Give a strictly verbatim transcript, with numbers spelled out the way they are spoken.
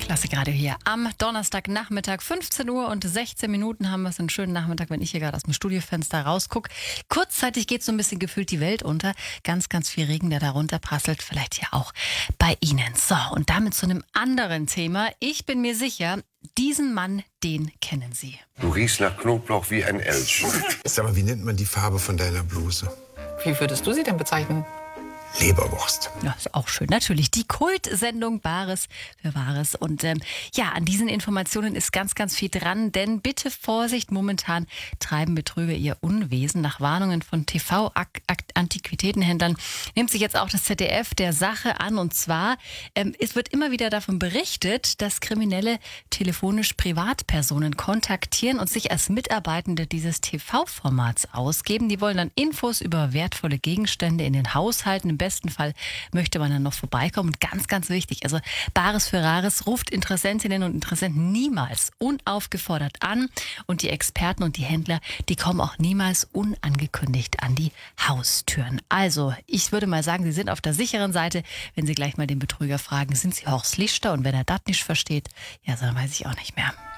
Klassikradio hier am Donnerstagnachmittag, fünfzehn Uhr und sechzehn Minuten haben wir es. Einen schönen Nachmittag, wenn ich hier gerade aus dem Studiofenster rausgucke. Kurzzeitig geht so ein bisschen gefühlt die Welt unter. Ganz, ganz viel Regen, der da runterprasselt. Vielleicht ja auch bei Ihnen. So, und damit zu einem anderen Thema. Ich bin mir sicher, diesen Mann, den kennen Sie. Du riechst nach Knoblauch wie ein Elch. Sag mal, wie nennt man die Farbe von deiner Bluse? Wie würdest du sie denn bezeichnen? Leberwurst. Ja, ist auch schön. Natürlich die Kultsendung Bares für Wahres. Und ähm, ja, an diesen Informationen ist ganz, ganz viel dran. Denn bitte Vorsicht, momentan treiben Betrüger ihr Unwesen. Nach Warnungen von T V-Antiquitätenhändlern nimmt sich jetzt auch das Z D F der Sache an. Und zwar, ähm, es wird immer wieder davon berichtet, dass Kriminelle telefonisch Privatpersonen kontaktieren und sich als Mitarbeitende dieses T V-Formats ausgeben. Die wollen dann Infos über wertvolle Gegenstände in den Haushalten. Im besten Fall möchte man dann noch vorbeikommen. Und ganz, ganz wichtig, also Bares für Rares ruft Interessentinnen und Interessenten niemals unaufgefordert an. Und die Experten und die Händler, die kommen auch niemals unangekündigt an die Haustüren. Also, ich würde mal sagen, Sie sind auf der sicheren Seite, wenn Sie gleich mal den Betrüger fragen, sind Sie Horst Lichter? Und wenn er das nicht versteht, ja, dann weiß ich auch nicht mehr.